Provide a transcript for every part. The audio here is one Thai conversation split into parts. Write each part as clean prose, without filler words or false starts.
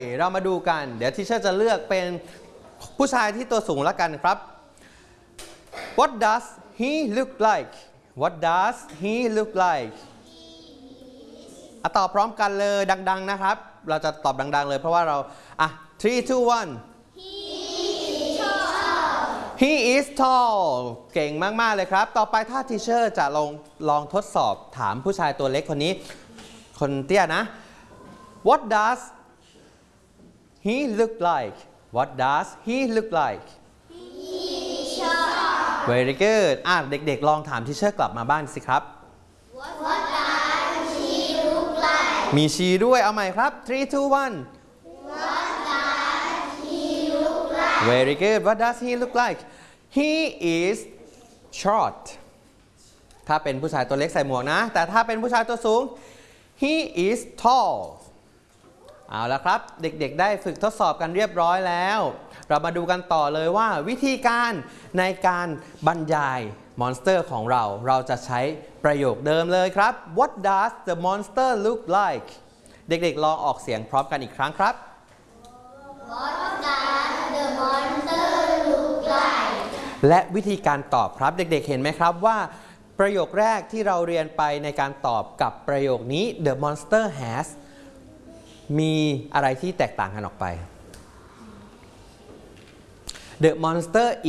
เรามาดูกันเดี๋ยวทีเชอร์จะเลือกเป็นผู้ชายที่ตัวสูงแล้วกันครับ What does he look like What does he look like ตอบพร้อมกันเลยดังๆนะครับเราจะตอบดังๆเลยเพราะว่าเรา3 2 1 He is tall เก่งมากๆเลยครับต่อไปถ้าทีเชอร์จะลองทดสอบถามผู้ชายตัวเล็กคนนี้คนเตี้ยนะ What does he look like What does he look like Very good เด็กๆลองถามทีเชอร์กลับมาบ้านสิครับ What does he look like มีชีด้วยเอาใหม่ครับ3 2 1 What does he look like Very good What does he look like He is short ถ้าเป็นผู้ชายตัวเล็กใส่หมวกนะแต่ถ้าเป็นผู้ชายตัวสูง He is tall เอาละครับเด็กๆได้ฝึกทดสอบกันเรียบร้อยแล้วเรามาดูกันต่อเลยว่าวิธีการในการบรรยายมอนสเตอร์ของเราจะใช้ประโยคเดิมเลยครับ What does the monster look like เด็กๆลองออกเสียงพร้อมกันอีกครั้งครับ What does the monster look like และวิธีการตอบครับเด็กๆเห็นไหมครับว่าประโยคแรกที่เราเรียนไปในการตอบกับประโยคนี้ The monster has มีอะไรที่แตกต่างกันออกไป The monster is ...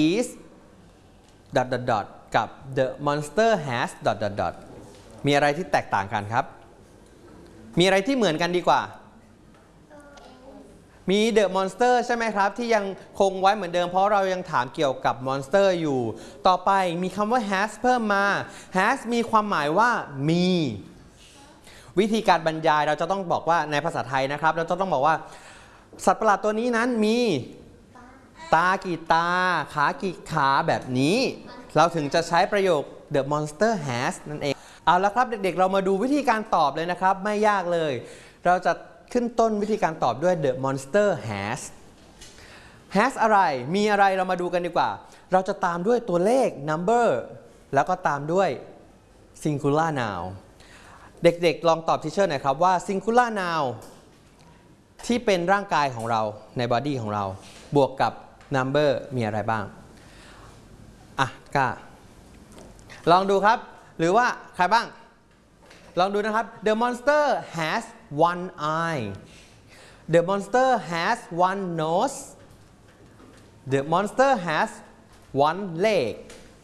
กับ The monster has ... มีอะไรที่แตกต่างกันครับมีอะไรที่เหมือนกันดีกว่ามี The Monster ใช่ไหมครับที่ยังคงไว้เหมือนเดิมเพราะเรายังถามเกี่ยวกับ Monster อยู่ต่อไปมีคำว่า has เพิ่มมา has มีความหมายว่ามีวิธีการบรรยายเราจะต้องบอกว่าในภาษาไทยนะครับเราจะต้องบอกว่าสัตว์ประหลาดตัวนี้นั้นมีตากี่ตาขากี่ขาแบบนี้เราถึงจะใช้ประโยค The Monster has นั่นเองเอาละครับเด็กๆเรามาดูวิธีการตอบเลยนะครับไม่ยากเลยเราจะขึ้นต้นวิธีการตอบด้วย The monster has อะไรมีอะไรเรามาดูกันดีกว่าเราจะตามด้วยตัวเลข number แล้วก็ตามด้วย singular noun เด็กๆลองตอบทีเชอร์หน่อยครับว่า singular noun ที่เป็นร่างกายของเราใน body ของเราบวกกับ number มีอะไรบ้างกล้าลองดูครับหรือว่าใครบ้างลองดูนะครับ The monster has one eye The monster has one nose The monster has one leg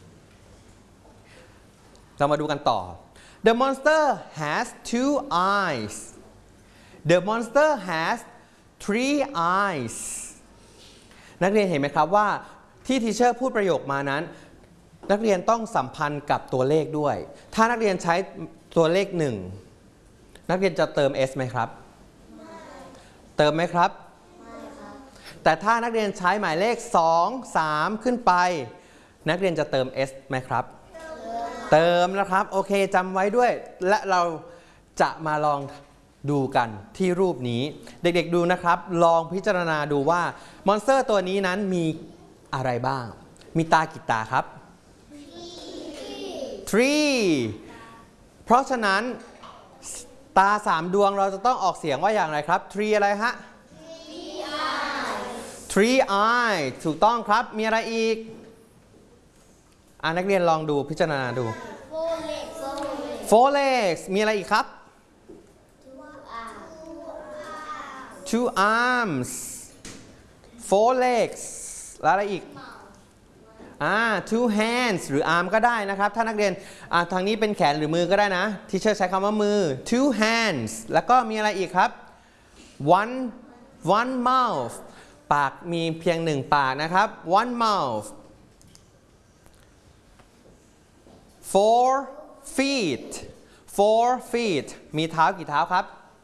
เรามาดูกันต่อ The monster has two eyes The monster has three eyes นักเรียนเห็นไหมครับว่าที่ทีเชอร์พูดประโยคมานั้นนักเรียนต้องสัมพันธ์กับตัวเลขด้วยถ้านักเรียนใช้ตัวเลข1นักเรียนจะเติม s ไหมครับเติมไหมครับแต่ถ้านักเรียนใช้หมายเลข2 3ขึ้นไปนักเรียนจะเติม s ไหมครับเติมนะครับโอเคจำไว้ด้วยและเราจะมาลองดูกันที่รูปนี้เด็กๆดูนะครับลองพิจารณาดูว่ามอนสเตอร์ตัวนี้นั้นมีอะไรบ้างมีตากี่ตาครับ3 เพราะฉะนั้นตา3ดวงเราจะต้องออกเสียงว่าอย่างไรครับ3อะไรฮะ3 eye ถูกต้องครับมีอะไรอีกนักเรียนลองดูพิจารณาดู 4 legs มีอะไรอีกครับ 2 arms 4 legs แล้วอะไรอีกtwo hands หรือ arm ก็ได้นะครับถ้านักเรียนทางนี้เป็นแขนหรือมือก็ได้นะทีเชอร์ใช้คำว่ามือ two hands แล้วก็มีอะไรอีกครับ one mouth ปากมีเพียง1ปากนะครับ one mouth 4 feet มีเท้ากี่เท้าครับ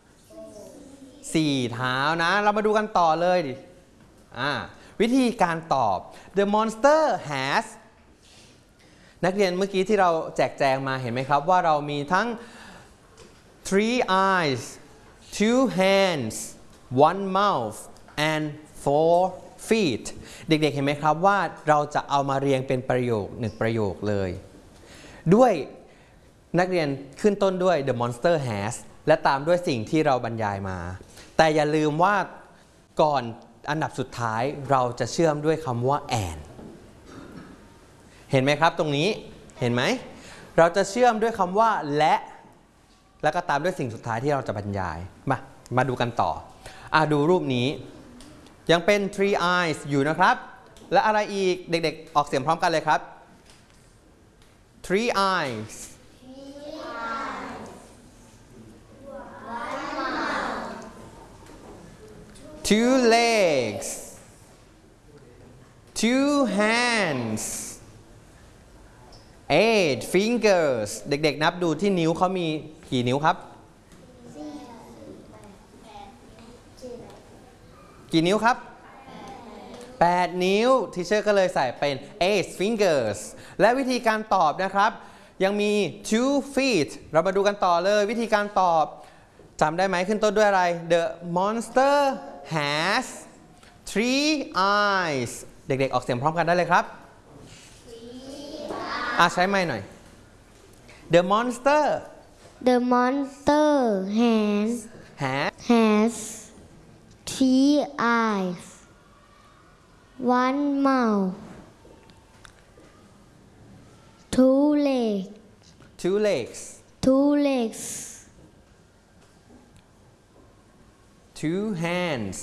4 เท้านะเรามาดูกันต่อเลยดิวิธีการตอบ The monster has นักเรียนเมื่อกี้ที่เราแจกแจงมาเห็นไหมครับว่าเรามีทั้ง three eyes 2 hands 1 mouth and 4 feet เด็กๆเห็นไหมครับว่าเราจะเอามาเรียงเป็นประโยค1ประโยคเลยด้วยนักเรียนขึ้นต้นด้วย The monster has และตามด้วยสิ่งที่เราบรรยายมาแต่อย่าลืมว่าก่อนอันดับสุดท้ายเราจะเชื่อมด้วยคำว่า and เห็นไหมครับตรงนี้เห็นไหมเราจะเชื่อมด้วยคำว่าแล้วก็ตามด้วยสิ่งสุดท้ายที่เราจะบรรยายมาดูกันต่อดูรูปนี้ยังเป็น three eyes อยู่นะครับและอะไรอีกเด็กๆออกเสียงพร้อมกันเลยครับ three eyes two legs two hands eight fingers เด็กๆนับดูที่นิ้วเขามีกี่นิ้วครับกี่นิ้วครับ8 นิ้วทีเชอร์ก็เลยใส่เป็น eight fingers และวิธีการตอบนะครับยังมี two feet เรามาดูกันต่อเลยวิธีการตอบจำได้ไหมขึ้นต้นด้วยอะไร The monster has three eyes เด็กๆออกเสียงพร้อมกันได้เลยครับใช้ไมค์หน่อย The monster has three eyes one mouth two legs two legs two hands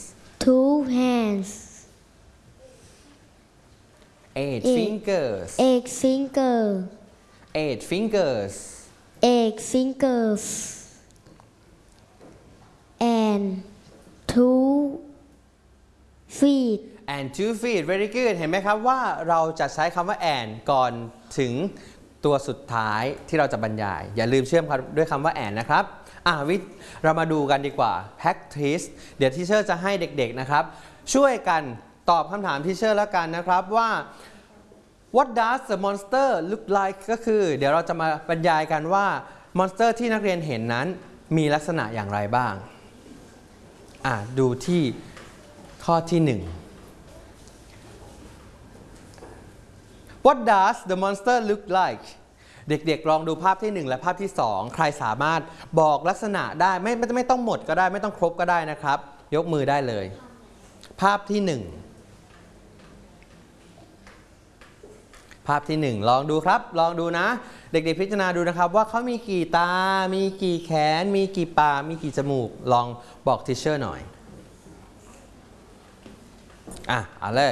eight fingers and two feet and two feet very good เห็นไหมครับว่าเราจะใช้คำว่า and ก่อนถึงตัวสุดท้ายที่เราจะบรรยายอย่าลืมเชื่อมด้วยคำว่า and นะครับเรามาดูกันดีกว่า practice เดี๋ยวทีเชอร์จะให้เด็กๆนะครับช่วยกันตอบคำถามทีเชอร์แล้วกันนะครับว่า What does the monster look like ก็คือเดี๋ยวเราจะมาบรรยายกันว่า monster ที่นักเรียนเห็นนั้นมีลักษณะอย่างไรบ้างดูที่ข้อที่ 1 What does the monster look like เด็กๆลองดูภาพที่ 1 และภาพที่ 2 ใครสามารถบอกลักษณะได้ไม่ต้องหมดก็ได้ไม่ต้องครบก็ได้นะครับยกมือได้เลยภาพที่ 1ลองดูครับลองดูนะเด็กๆพิจารณาดูนะครับว่าเขามีกี่ตามีกี่แขนมีกี่ปากมีกี่จมูกลองบอกทีเชอร์หน่อยเอาเลย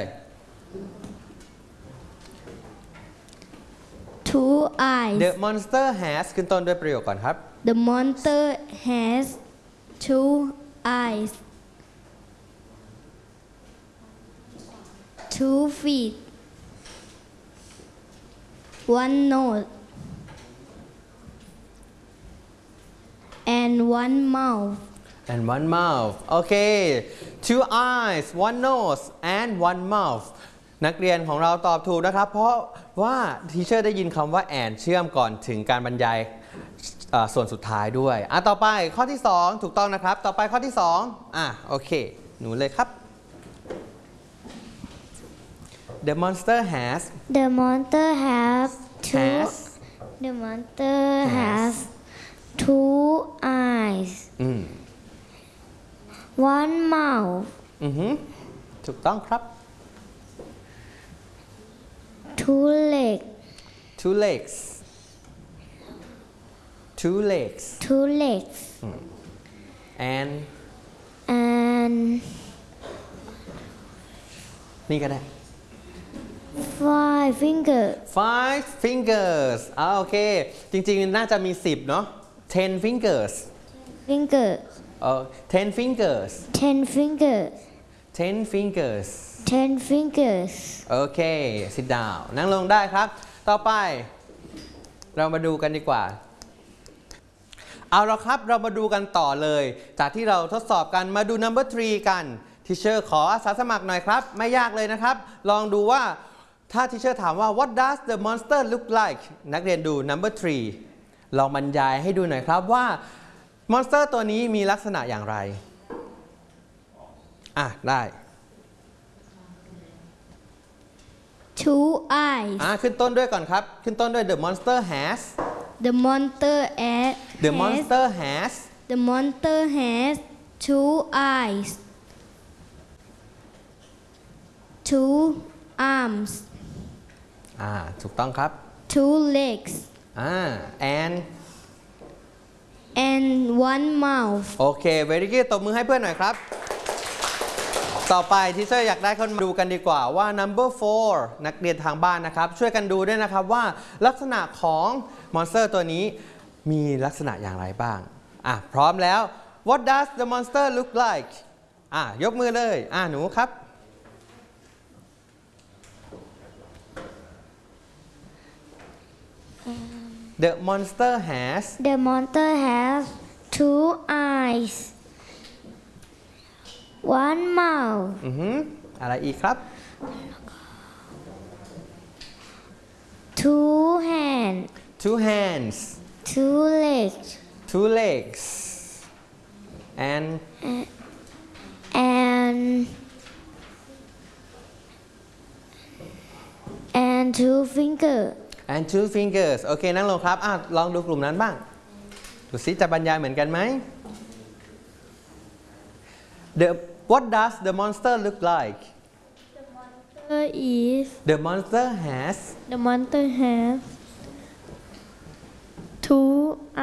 two eyes The monster has ขึ้นต้นด้วยประโยคก่อนครับ The monster has two eyes two feet one nose and one mouth Okay two eyes one nose and one mouth นักเรียนของเราตอบถูกนะครับเพราะว่าทีเชอร์ได้ยินคำว่า and เชื่อมก่อนถึงการบรรยายส่วนสุดท้ายด้วยต่อไปข้อที่ 2 ถูกต้องนะครับต่อไปข้อที่ 2โอเคหนูเลยครับ The monster has two eyes one mouth ถูกต้องครับ two legs and นี่ก็ได้ five fingers โอเคจริงๆน่าจะมี10เนาะ 10 fingers 10 fingers โอเค sit down นั่งลงได้ครับต่อไปเรามาดูกันดีกว่าเอาละครับเรามาดูกันต่อเลยจากที่เราทดสอบกันมาดู number 3 กันทีเชอร์ขออาสาสมัครหน่อยครับไม่ยากเลยนะครับลองดูว่าถ้าทีเชอร์ถามว่า what does the monster look like นักเรียนดู number 3ลองบรรยายให้ดูหน่อยครับว่ามอนสเตอร์ตัวนี้มีลักษณะอย่างไรได้ two eyes ขึ้นต้นด้วยก่อนครับขึ้นต้นด้วย the monster has the monster has two eyes two arms ถูกต้องครับ two legs and one mouth โอเค very good ตบมือให้เพื่อนหน่อยครับ ต่อไปทีเชอร์อยากได้คนมาดูกันดีกว่าว่า number 4 นักเรียนทางบ้านนะครับช่วยกันดูด้วยนะครับว่าลักษณะของมอนสเตอร์ตัวนี้มีลักษณะอย่างไรบ้างพร้อมแล้ว what does the monster look like ยกมือเลยหนูครับ the monster has two eyes one mouth อะไรอีกครับ two hands two hands two legs and two fingers and two fingers โอเคนั่งลงครับลองดูกลุ่มนั้นบ้างดูซิจะบรรยายเหมือนกันไหม What does the monster look like The monster has two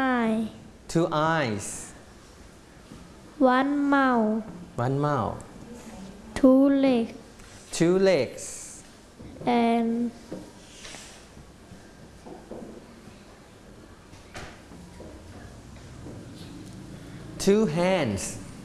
eyes one mouth two legs and two hands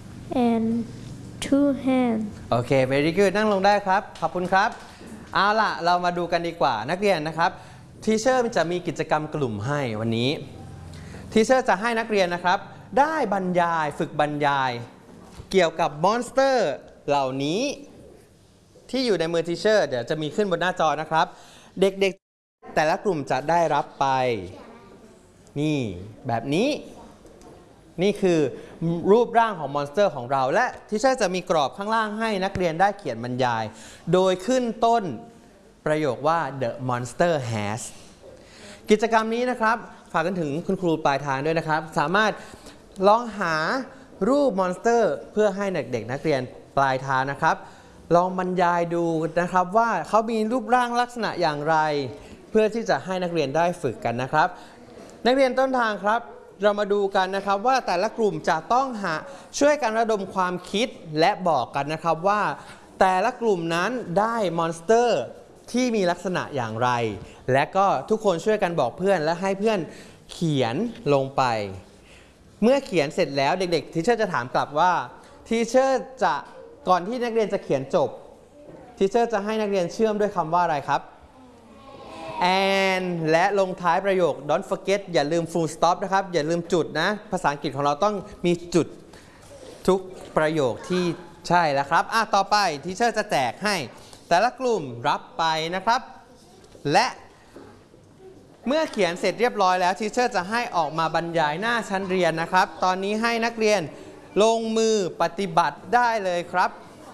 โอเค very good นั่งลงได้ครับขอบคุณครับเอาล่ะเรามาดูกันดีกว่านักเรียนนะครับทีเชอร์จะมีกิจกรรมกลุ่มให้วันนี้ทีเชอร์จะให้นักเรียนนะครับได้บรรยายฝึกบรรยายเกี่ยวกับมอนสเตอร์เหล่านี้ที่อยู่ในมือทีเชอร์เดี๋ยวจะมีขึ้นบนหน้าจอนะครับเด็กๆแต่ละกลุ่มจะได้รับไปนี่แบบนี้นี่คือรูปร่างของมอนสเตอร์ของเราและทีเชอร์จะมีกรอบข้างล่างให้นักเรียนได้เขียนบรรยายโดยขึ้นต้นประโยคว่า the monster has กิจกรรมนี้นะครับฝากกันถึงคุณครูปลายทางด้วยนะครับสามารถลองหารูปมอนสเตอร์เพื่อให้เด็กๆนักเรียนปลายทางนะครับลองบรรยายดูนะครับว่าเขามีรูปร่างลักษณะอย่างไรเพื่อที่จะให้นักเรียนได้ฝึกกันนะครับนักเรียนต้นทางครับเรามาดูกันนะครับว่าแต่ละกลุ่มจะต้องช่วยกันระดมความคิดและบอกกันนะครับว่าแต่ละกลุ่มนั้นได้มอนสเตอร์ที่มีลักษณะอย่างไรและก็ทุกคนช่วยกันบอกเพื่อนและให้เพื่อนเขียนลงไปเมื่อเขียนเสร็จแล้วเด็กๆทีเชอร์จะถามกลับว่าทีเชอร์จะก่อนที่นักเรียนจะเขียนจบทีเชอร์จะให้นักเรียนเชื่อมด้วยคำว่าอะไรครับ and และลงท้ายประโยค don't forget อย่าลืม full stop นะครับอย่าลืมจุดนะภาษาอังกฤษของเราต้องมีจุดทุกประโยคที่ใช่แล้วครับต่อไปทีเชอร์จะแจกให้แต่ละกลุ่มรับไปนะครับและเมื่อเขียนเสร็จเรียบร้อยแล้วทีเชอร์จะให้ออกมาบรรยายหน้าชั้นเรียนนะครับตอนนี้ให้นักเรียนลงมือปฏิบัติได้เลยครับ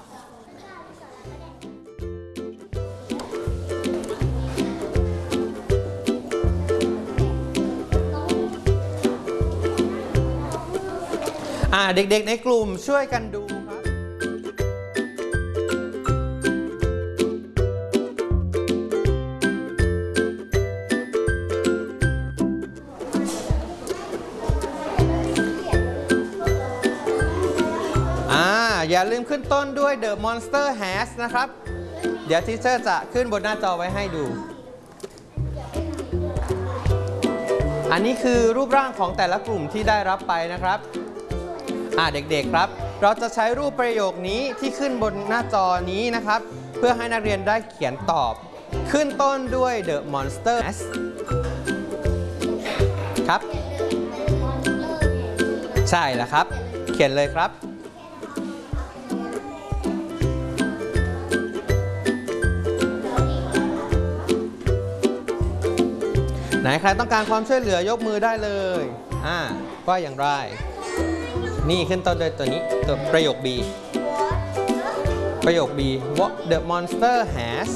เด็กๆในกลุ่มช่วยกันดูครับอย่าลืมขึ้นต้นด้วย The Monster Has นะครับเดี๋ยวทีเชอร์จะขึ้นบนหน้าจอไว้ให้ดูอันนี้คือรูปร่างของแต่ละกลุ่มที่ได้รับไปนะครับเด็กๆครับเราจะใช้รูปประโยคนี้ที่ขึ้นบนหน้าจอนี้นะครับเพื่อให้นักเรียนได้เขียนตอบขึ้นต้นด้วย The Monster Has ครับใช่แล้วครับเขียนเลยครับไหนใครต้องการความช่วยเหลือยกมือได้เลยว่าอย่างไรนี่ขึ้นต้นด้วยตัวนี้ตัวประโยค B ประโยค B What the monster has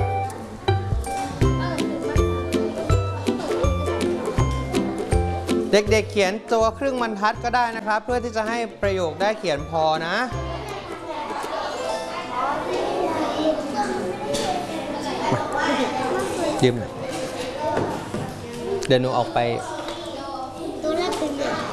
เเด็กๆเขียนตัวครึ่งบรรทัดก็ได้นะครับ เพื่อที่จะให้ประโยคได้เขียนพอนะยืมหน่อยเดี๋ยวหนูออกไปตัวแรกเป็นเด็ก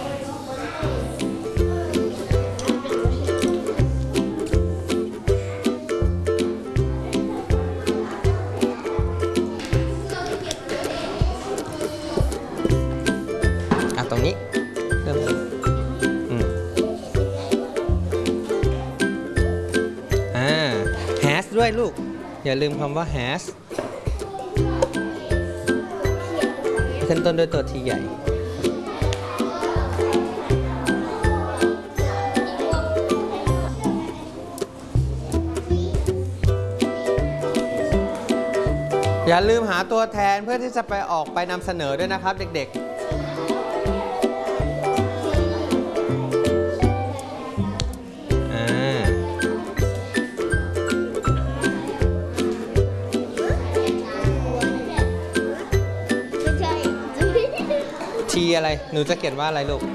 ตรงนี้เริ่มhas ด้วยลูกอย่าลืมคำว่า has ขึ้นต้นด้วยตัว T ใหญ่อย่าลืมหาตัวแทนเพื่อที่จะไปออกไปนำเสนอด้วยนะครับเด็กๆทีอะไรหนูจะเขียนว่าอะไรลูก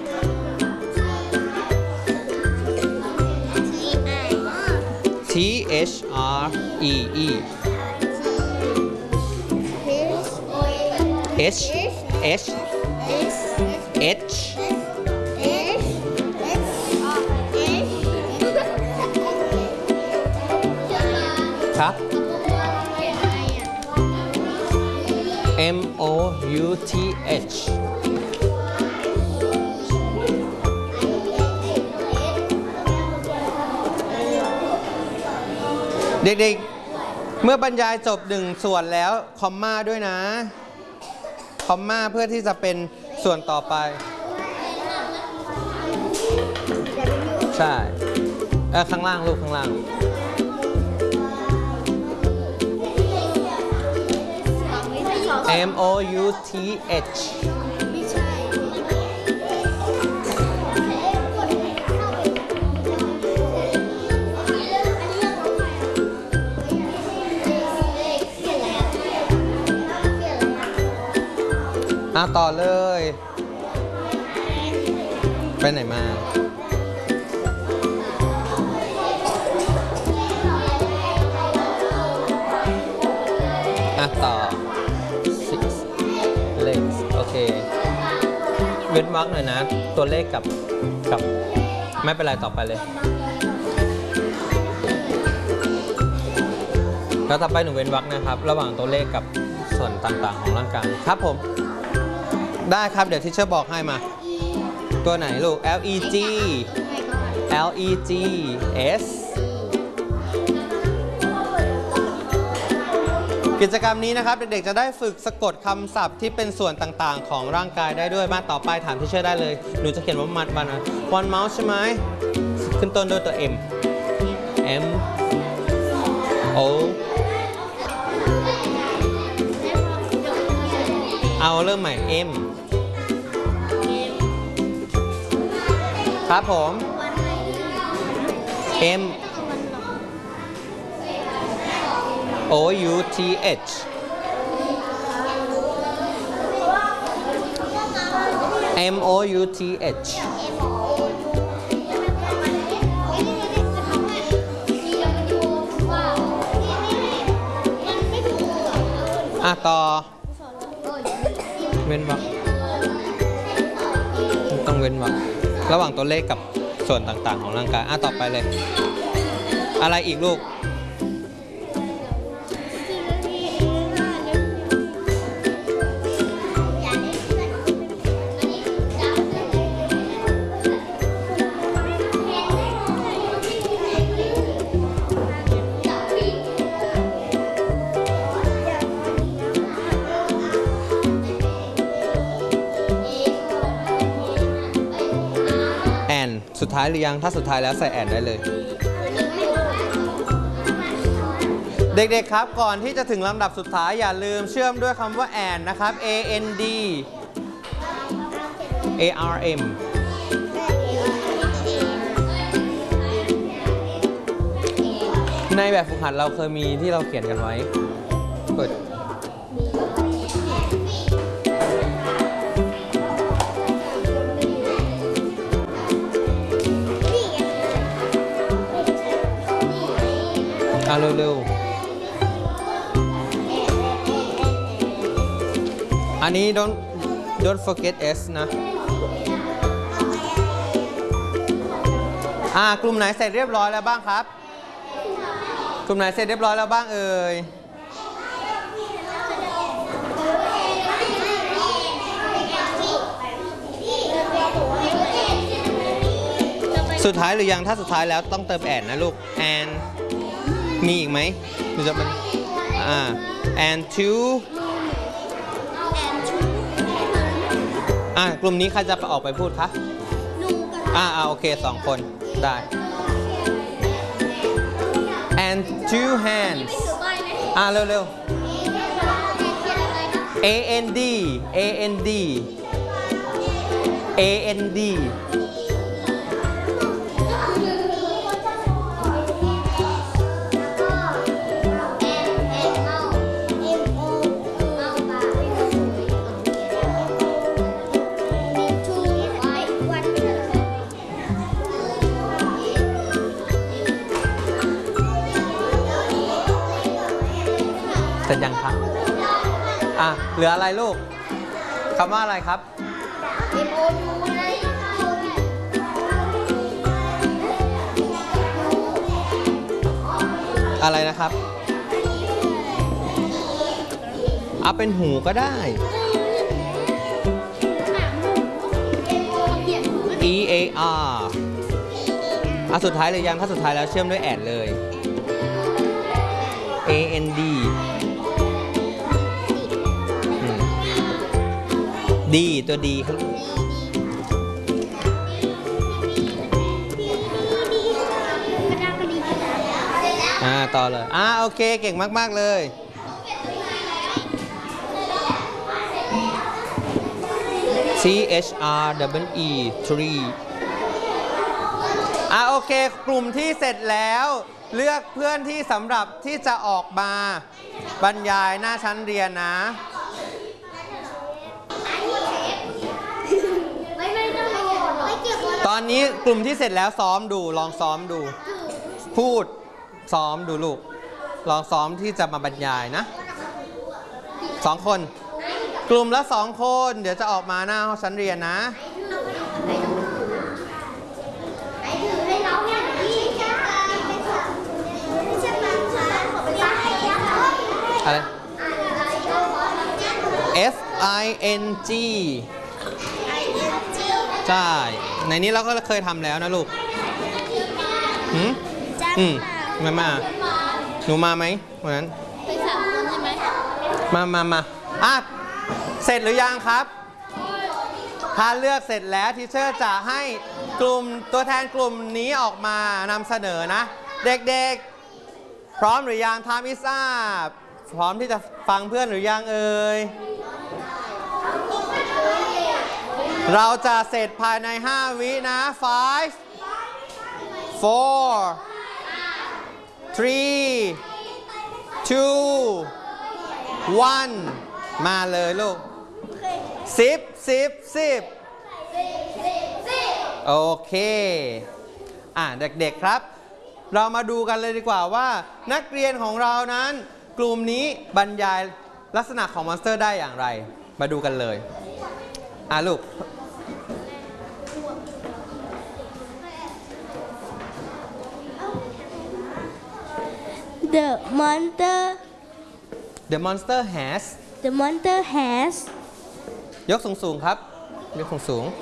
T H R E E H H H ครับ M O U T H เด็กๆเมื่อบรรยายจบ1ส่วนแล้วคอมมาด้วยนะคอมมาเพื่อที่จะเป็นส่วนต่อไปใช่ข้างล่างลูกข้างล่าง M O U T H ต่อเลยไปไหนมาต่อ six legs โอเคเว้นวรรคหน่อยนะตัวเลขกับไม่เป็นไรต่อไปเลยแล้วต่อไปหนูเว้นวรรคนะครับระหว่างตัวเลขกับส่วนต่างๆของร่างกายครับผมได้ครับเดี๋ยวที่เชอร์บอกให้มาตัวไหนลูก L E G L E G S กิจกรรมนี้นะครับเด็กๆจะได้ฝึกสะกดคำศัพท์ที่เป็นส่วนต่างๆของร่างกายได้ด้วยมาต่อไปถามที่เชอร์ได้เลยหนูจะเขียนว่ามัดบ้านะ one mouse ใช่ไหมขึ้นต้นด้วยตัว M M O เอาเริ่มใหม่ M ครับผม M O U T H M O U T H ต่อเว้นวรรคต้องเว้นวรรคระหว่างตัวเลขกับส่วนต่างๆของร่างกายต่อไปเลยอะไรอีกลูกสุดท้ายหรือยังถ้าสุดท้ายแล้วใส่แอนได้เลยเด็กๆครับก่อนที่จะถึงลำดับสุดท้ายอย่าลืมเชื่อมด้วยคำว่าแอนนะครับ A N D A R M ในแบบฝึกหัดเราเคยมีที่เราเขียนกันไว้เปิดเร็วๆอันนี้ don't forget S นะกลุ่มไหนเสร็จเรียบร้อยแล้วบ้างครับกลุ่มไหนเสร็จเรียบร้อยแล้วบ้างเอ่ยสุดท้ายหรือยังถ้าสุดท้ายแล้วต้องเติมแอนนะลูกแอนมีอีกไหมหรือจะเป็นand two กลุ่มนี้ใครจะออกไปพูดคะโอเค2 คนได้ and two hands เร็วๆ and andเสร็จยังครับเหลืออะไรลูกคำว่าอะไรครับอะไรนะครับเอาเป็นหูก็ได้ EAR สุดท้ายเลยยังถ้าสุดท้ายแล้วเชื่อมด้วยแอดเลย ANDดีตัวดีครับต่อเลยโอเคเก่งมากๆเลย THREE โอเคกลุ่มที่เสร็จแล้วเลือกเพื่อนที่สำหรับที่จะออกมาบรรยายหน้าชั้นเรียนนะตอนนี้กลุ่มที่เสร็จแล้วซ้อมดูลองซ้อมดูพูดซ้อมดูลูกลองซ้อมที่จะมาบรรยายนะ2 คนกลุ่มละ2 คนเดี๋ยวจะออกมาหน้าห้องชั้นเรียนนะอะไร FING ใช่ในนี้เราก็เคยทำแล้วนะลูกมาหนูมาไหมวันนั้นไป3 คนใช่ไหมมาเสร็จหรือยังครับถ้าเลือกเสร็จแล้วทีเชอร์จะให้กลุ่มตัวแทนกลุ่มนี้ออกมานำเสนอนะเด็กๆพร้อมหรือยังทามิซ่าพร้อมที่จะฟังเพื่อนหรือยังเอ่ยเราจะเสร็จภายใน5 วินะ5 4 3 2 1มาเลยลูก10โอเคเด็กๆครับเรามาดูกันเลยดีกว่าว่านักเรียนของเรานั้นกลุ่มนี้บรรยายลักษณะของมอนสเตอร์ได้อย่างไรมาดูกันเลยลูก The monster has ยกสูงๆครับยกสูง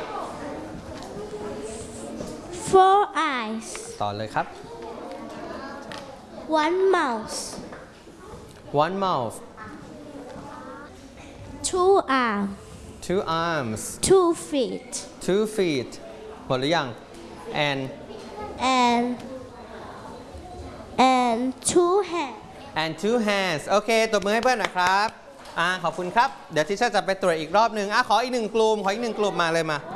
4 eyes ต่อเลยครับ 1 mouth 2 arms 2 arms 2 feet 2 feet หมดหรือยัง and 2 hands and 2 hands โอเคตบมือให้เพื่อนหน่อยครับขอบคุณครับเดี๋ยวทิเชอร์จะไปตรวจอีกรอบนึงขออีก1 กลุ่มมาเลยมา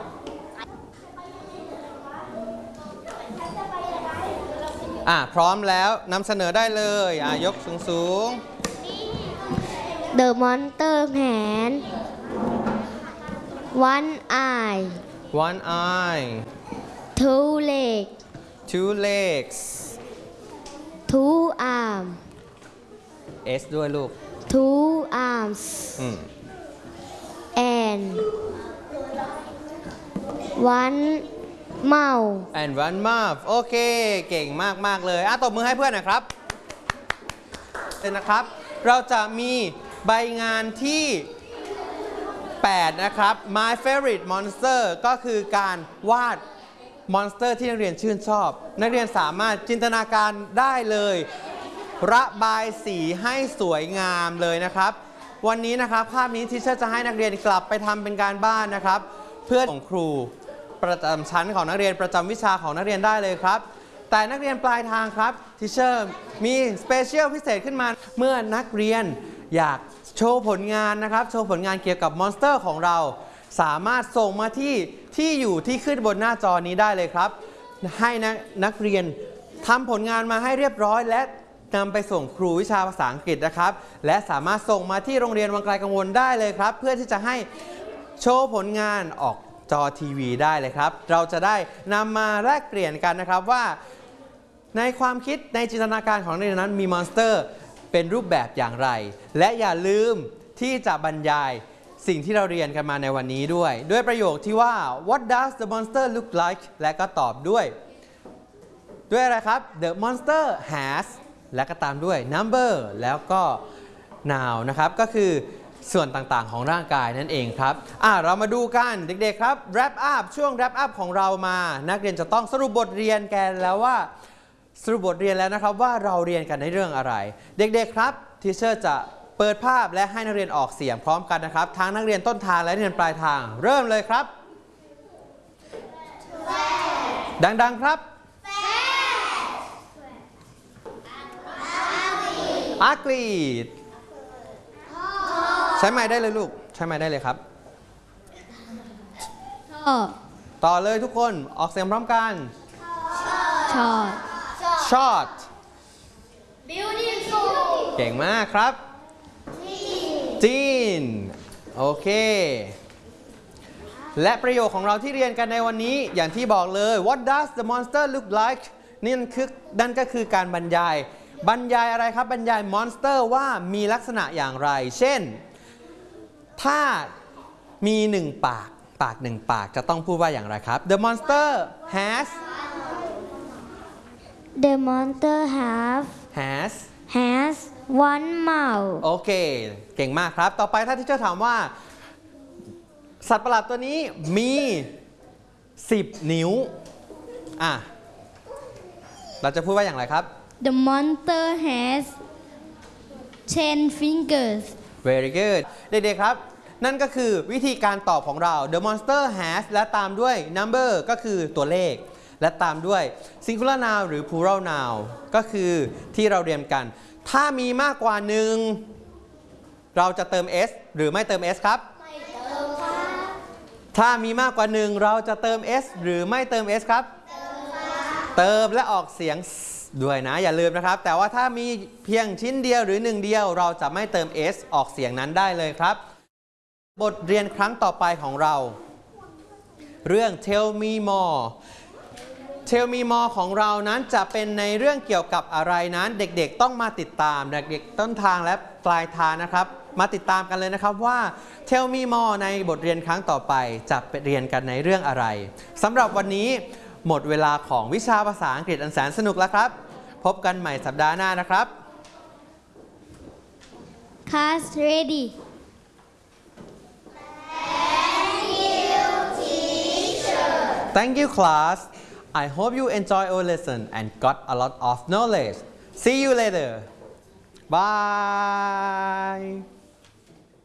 พร้อมแล้วนำเสนอได้เลยยกสูง The monster has 1 eye 1 eye 2 legs 2 legs two arms S ด้วยลูก two arms อืม and one mouth and one mouth โอเค เก่งมากเลยตบมือให้เพื่อนหน่อยครับเลยนะครับ เราจะมีใบงานที่ 8 นะครับ My favorite monster ก็คือการวาดมอนสเตอร์ที่นักเรียนชื่นชอบ นักเรียนสามารถจินตนาการได้เลย ระบายสีให้สวยงามเลยนะครับ วันนี้นะครับภาพนี้ทีเชอร์จะให้นักเรียนกลับไปทำเป็นการบ้านนะครับ เพื่อของครูประจำชั้นของนักเรียนประจำวิชาของนักเรียนได้เลยครับ แต่นักเรียนปลายทางครับทีเชอร์มีสเปเชียลพิเศษขึ้นมาเมื่อนักเรียนอยากโชว์ผลงานนะครับโชว์ผลงานเกี่ยวกับมอนสเตอร์ของเราสามารถส่งมาที่อยู่ที่ขึ้นบนหน้าจอนี้ได้เลยครับให้นักเรียนทำผลงานมาให้เรียบร้อยและนำไปส่งครูวิชาภาษาอังกฤษนะครับและสามารถส่งมาที่โรงเรียนวังไกลกังวลได้เลยครับเพื่อที่จะให้โชว์ผลงานออกจอทีวีได้เลยครับเราจะได้นำมาแลกเปลี่ยนกันนะครับว่าในความคิดในจินตนาการของนักเรียนนั้นมีมอนสเตอร์เป็นรูปแบบอย่างไรและอย่าลืมที่จะบรรยายสิ่งที่เราเรียนกันมาในวันนี้ด้วยประโยคที่ว่า What does the monster look like และก็ตอบด้วยอะไรครับ The monster has และก็ตามด้วย number แล้วก็ noun นะครับก็คือส่วนต่างๆของร่างกายนั่นเองครับเรามาดูกันเด็กๆครับ wrap up ช่วง wrap up ของเรามานักเรียนจะต้องสรุปบทเรียนกันแล้วว่าสรุปบทเรียนแล้วนะครับว่าเราเรียนกันในเรื่องอะไรเด็กๆครับทีเชอร์จะเปิดภาพและให้นักเรียนออกเสียงพร้อมกันนะครับทั้งนักเรียนต้นทางและนักเรียนปลายทางเริ่มเลยครับดังๆครับ ugly ใช้ไม้ได้เลยลูกใช้ไม้ได้เลยครับต่อเลยทุกคนออกเสียงพร้อมกัน short short beautiful เก่งมากครับ teen โอเคและประโยคของเราที่เรียนกันในวันนี้อย่างที่บอกเลย What does the monster look like นั่นก็คือการบรรยายอะไรครับบรรยายมอนสเตอร์ว่ามีลักษณะอย่างไรเช่นถ้ามี1 ปาก1 ปากจะต้องพูดว่าอย่างไรครับ The monster has The monster has one mouth โอเคเก่งมากครับต่อไปถ้าที่เจ้าถามว่าสัตว์ประหลาดตัวนี้มี10 นิ้วเราจะพูดว่าอย่างไรครับ The monster has 10 fingers Very good เด็กๆครับนั่นก็คือวิธีการตอบของเรา The monster has และตามด้วย number ก็คือตัวเลขและตามด้วย singular noun หรือ plural noun ก็คือที่เราเรียนกันถ้ามีมากกว่า1เราจะเติม s หรือไม่เติม s ครับไม่เติมค่ะถ้ามีมากกว่า1เราจะเติม s หรือไม่เติม s ครับเติมและออกเสียงด้วยนะอย่าลืมนะครับแต่ว่าถ้ามีเพียงชิ้นเดียวหรือ1 เดียวเราจะไม่เติม s ออกเสียงนั้นได้เลยครับบทเรียนครั้งต่อไปของเราเรื่อง Tell me moreของเรานั้นจะเป็นในเรื่องเกี่ยวกับอะไรนั้นเด็กๆต้องมาติดตามเด็กๆต้นทางและปลายทางนะครับมาติดตามกันเลยนะครับว่า Tell me more ในบทเรียนครั้งต่อไปจะเรียนกันในเรื่องอะไรสำหรับวันนี้หมดเวลาของวิชาภาษาอังกฤษอันแสนสนุกแล้วครับพบกันใหม่สัปดาห์หน้านะครับ Class ready Thank you, class. I hope you enjoy our lesson and got a lot of knowledge. See you later. Bye.